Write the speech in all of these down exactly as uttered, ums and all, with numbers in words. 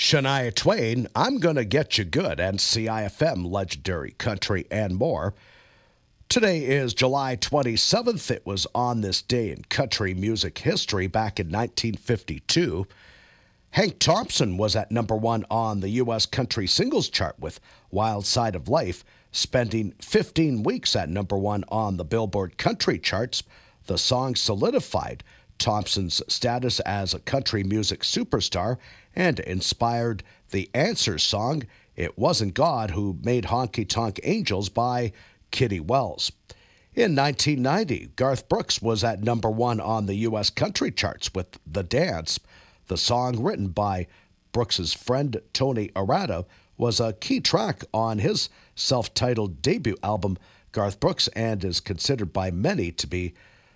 Shania Twain, I'm Gonna Get You Good, N C I F M, Legendary Country, and more. Today is July twenty-seventh. It was on this day in country music history back in nineteen fifty-two. Hank Thompson was at number one on the U S country singles chart with Wild Side of Life, spending fifteen weeks at number one on the Billboard country charts. The song solidified Thompson's status as a country music superstar and inspired the Answers song, It Wasn't God Who Made Honky Tonk Angels by Kitty Wells. In nineteen ninety, Garth Brooks was at number one on the U S country charts with The Dance. The song, written by Brooks's friend Tony Arata, was a key track on his self-titled debut album, Garth Brooks, and is considered by many to be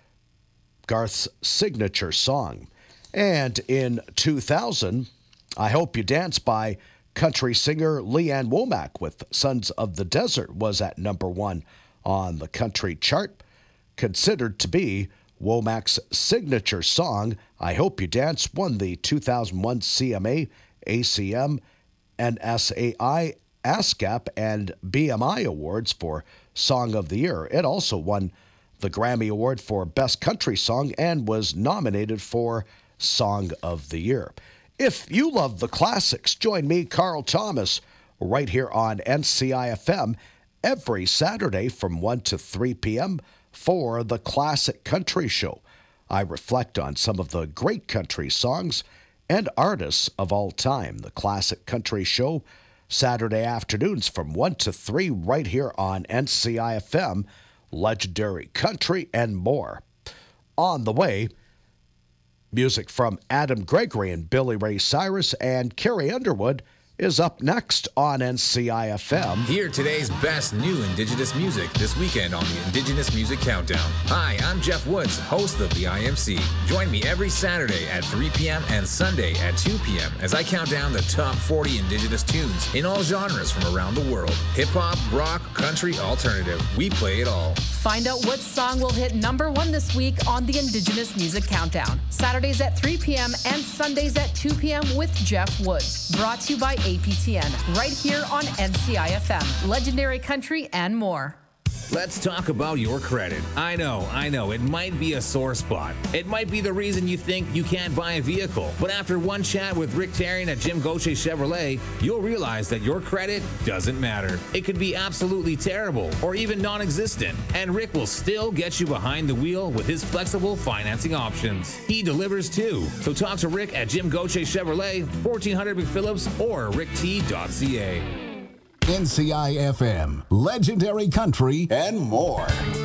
Garth's signature song. And in two thousand, I Hope You Dance by country singer Leanne Womack with Sons of the Desert was at number one on the country chart. Considered to be Womack's signature song, I Hope You Dance won the two thousand one C M A, A C M, N S A I, ASCAP, and B M I awards for Song of the Year. It also won the Grammy Award for Best Country Song and was nominated for Song of the Year. If you love the classics, join me, Carl Thomas, right here on N C I F M every Saturday from one to three p.m. for the Classic Country Show. I reflect on some of the great country songs and artists of all time. The Classic Country Show, Saturday afternoons from one to three right here on N C I F M, Legendary Country, and more. On the way, music from Adam Gregory and Billy Ray Cyrus, and Carrie Underwood is up next on N C I F M. Hear today's best new Indigenous music this weekend on the Indigenous Music Countdown. Hi, I'm Jeff Woods, host of the I M C. Join me every Saturday at three p.m. and Sunday at two p.m. as I count down the top forty Indigenous tunes in all genres from around the world. Hip-hop, rock, country, alternative. We play it all. Find out what song will hit number one this week on the Indigenous Music Countdown. Saturdays at three p.m. and Sundays at two p.m. with Jeff Woods. Brought to you by A P T N, right here on N C I F M, Legendary Country, and more. Let's talk about your credit. I know, I know, it might be a sore spot. It might be the reason you think you can't buy a vehicle. But after one chat with Rick Tarian at Jim Gauthier Chevrolet, you'll realize that your credit doesn't matter. It could be absolutely terrible or even non-existent, and Rick will still get you behind the wheel with his flexible financing options. He delivers too. So talk to Rick at Jim Gauthier Chevrolet, fourteen hundred McPhillips, or rick t dot c a. N C I F M, Legendary Country, and more.